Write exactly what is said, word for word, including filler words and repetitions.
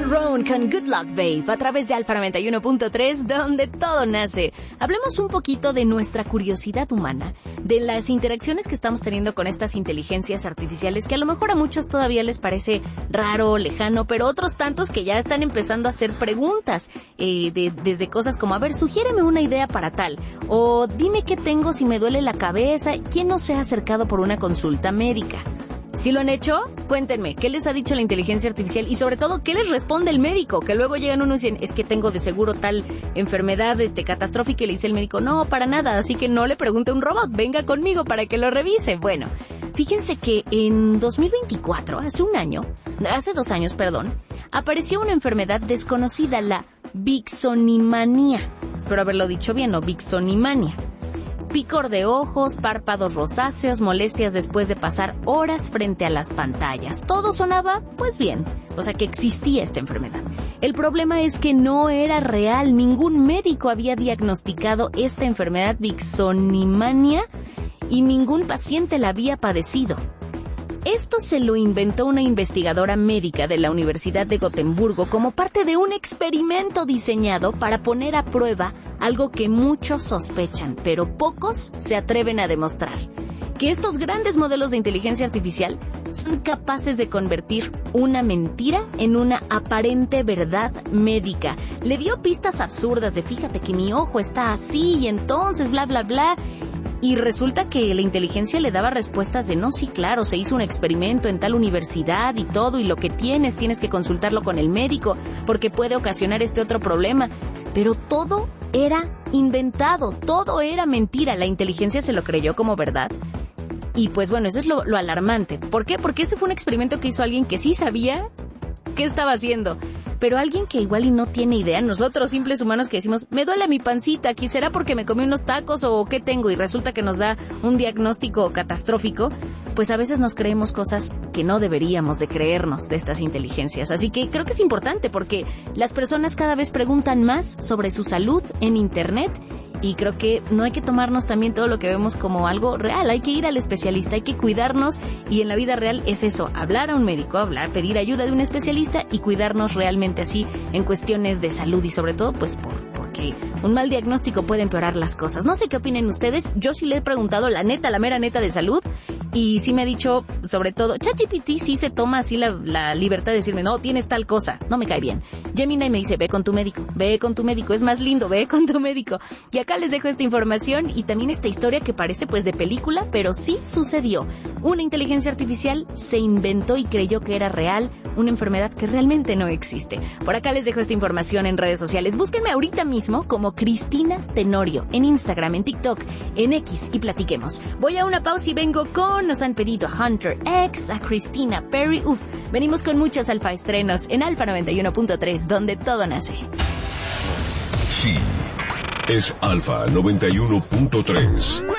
Roan con Good Luck Babe a través de Alfa noventa y uno punto tres, donde todo nace. Hablemos un poquito de nuestra curiosidad humana, de las interacciones que estamos teniendo con estas inteligencias artificiales que a lo mejor a muchos todavía les parece raro, lejano, pero otros tantos que ya están empezando a hacer preguntas, eh, de, desde cosas como, a ver, sugiéreme una idea para tal, o dime qué tengo si me duele la cabeza. ¿Quién no se ha acercado por una consulta médica? ¿Sí lo han hecho? Cuéntenme, ¿qué les ha dicho la inteligencia artificial? Y sobre todo, ¿qué les responde el médico? Que luego llegan unos y dicen, es que tengo de seguro tal enfermedad este, catastrófica, y le dice el médico, no, para nada, así que no le pregunte a un robot, venga conmigo para que lo revise. Bueno, fíjense que en dos mil veinticuatro, hace un año, hace dos años, perdón, apareció una enfermedad desconocida, la vixonimanía. Espero haberlo dicho bien, ¿no? Vixonimanía. Picor de ojos, párpados rosáceos, molestias después de pasar horas frente a las pantallas. Todo sonaba, pues bien, o sea que existía esta enfermedad. El problema es que no era real, ningún médico había diagnosticado esta enfermedad vixonimania y ningún paciente la había padecido. Esto se lo inventó una investigadora médica de la Universidad de Gotemburgo como parte de un experimento diseñado para poner a prueba algo que muchos sospechan, pero pocos se atreven a demostrar: que estos grandes modelos de inteligencia artificial son capaces de convertir una mentira en una aparente verdad médica. Le dio pistas absurdas de fíjate que mi ojo está así y entonces bla bla bla. Y resulta que la inteligencia le daba respuestas de no, sí, claro, se hizo un experimento en tal universidad y todo, y lo que tienes, tienes que consultarlo con el médico, porque puede ocasionar este otro problema. Pero todo era inventado, todo era mentira, la inteligencia se lo creyó como verdad. Y pues bueno, eso es lo, lo alarmante. ¿Por qué? Porque ese fue un experimento que hizo alguien que sí sabía qué estaba haciendo. Pero alguien que igual y no tiene idea, nosotros simples humanos que decimos, me duele mi pancita, ¿aquí será porque me comí unos tacos o qué tengo? Y resulta que nos da un diagnóstico catastrófico, pues a veces nos creemos cosas que no deberíamos de creernos de estas inteligencias. Así que creo que es importante porque las personas cada vez preguntan más sobre su salud en Internet. Y creo que no hay que tomarnos también todo lo que vemos como algo real. Hay que ir al especialista, hay que cuidarnos. Y en la vida real es eso, hablar a un médico, hablar, pedir ayuda de un especialista y cuidarnos realmente así en cuestiones de salud. Y sobre todo, pues, por, porque un mal diagnóstico puede empeorar las cosas. No sé qué opinen ustedes. Yo sí le he preguntado la neta, la mera neta de salud. Y sí me ha dicho, sobre todo, ChatGPT sí se toma así la, la libertad de decirme, no, tienes tal cosa, no me cae bien. Gemini me dice, ve con tu médico, ve con tu médico, es más lindo, ve con tu médico. Y acá les dejo esta información y también esta historia que parece pues de película, pero sí sucedió. Una inteligencia artificial se inventó y creyó que era real una enfermedad que realmente no existe. Por acá les dejo esta información en redes sociales. Búsquenme ahorita mismo como Cristina Tenorio, en Instagram, en TikTok, en X, y platiquemos. Voy a una pausa y vengo con... Nos han pedido a Hunter X, a Christina Perry. Uf, venimos con muchos alfa estrenos en Alfa noventa y uno punto tres, donde todo nace. Sí, es Alfa noventa y uno punto tres.